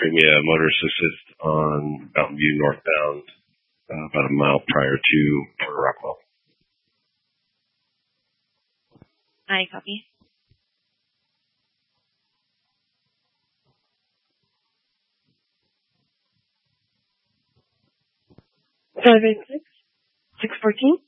Premia Motorist Assist on Mountain View northbound, about a mile prior to Port Rockwell. I copy. 586-614.